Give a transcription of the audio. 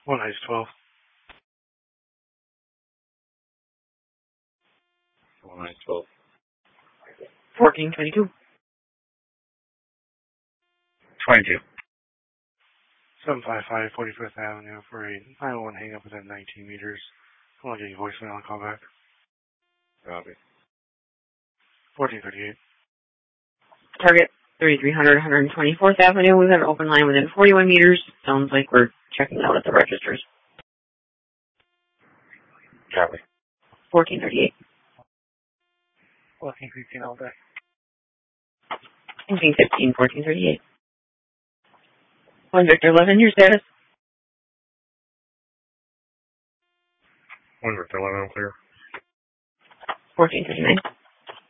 1 ice 12. 1 ice 12. 1422. 22. 755 45th Avenue for a 911 hang up within 19 meters. I want to get your voicemail and call back. Copy. 1438. Target 3300 124th Avenue. We've got an open line within 41 meters. Sounds like we're checking out at the registers. Copy. 1438. 1415 all day. 1515, 1438. 1 Victor 11, your status? 1 Victor 11, clear. 1439.